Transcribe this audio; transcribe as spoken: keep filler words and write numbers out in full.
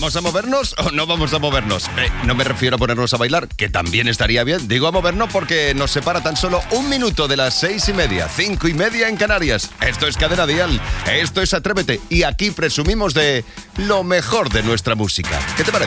¿Vamos a movernos o no vamos a movernos? Eh, no me refiero a ponernos a bailar, que también estaría bien. Digo a movernos porque nos separa tan solo un minuto de las seis y media, cinco y media en Canarias. Esto es Cadena Dial, esto es Atrévete y aquí presumimos de lo mejor de nuestra música. ¿Qué te parece?